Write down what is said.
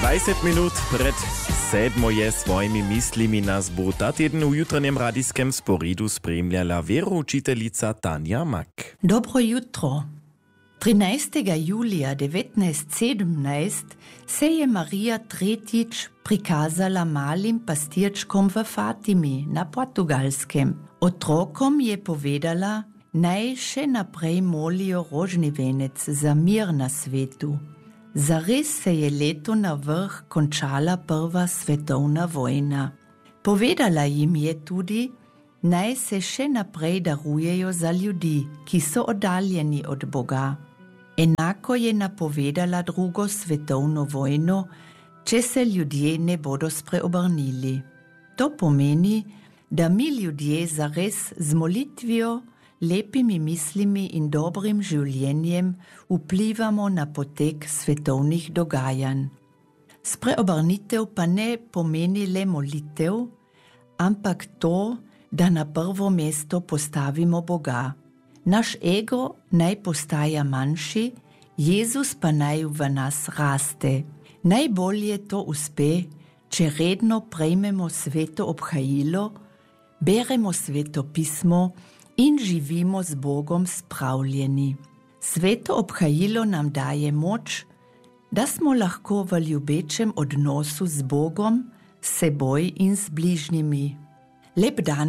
20 minut pred 7 je svojimi mislimi nas bo ta teden v jutranjem radijskem sporedu spremljala veroučiteljica Tanja Mak. Dobro jutro. 13. julija 1917 se je Marija tretjič prikazala malim pastirčkom v Fatimi na Portugalskem. Otrokom je povedala, naj še naprej molijo rožni venec za mir na svetu. Zares se je leto na vrh končala prva svetovna vojna. Povedala jim je tudi, naj se še naprej darujejo za ljudi, ki so oddaljeni od Boga. Enako je napovedala drugo svetovno vojno, če se ljudje ne bodo spreobrnili. To pomeni, da mi ljudje zares z molitvijo, lepimi mislimi in dobrim življenjem vplivamo na potek svetovnih dogajanj. Spreobrnitev pa ne pomeni le molitev, ampak to, da na prvo mesto postavimo Boga. Naš ego naj postaja manjši, Jezus pa naj v nas raste. Najbolje to uspe, če redno prejmemo sveto obhajilo, beremo sveto pismo in živimo z Bogom spravljeni. Sveto obhajilo nam daje moč, da smo lahko v ljubečem odnosu z Bogom, s seboj in z bližnjimi. Lep dan